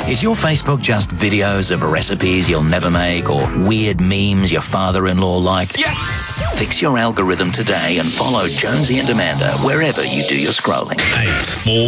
Is your Facebook just videos of recipes you'll never make or weird memes your father-in-law liked? Yes! Fix your algorithm today and follow Jonesy and Amanda wherever you do your scrolling. 8, 4,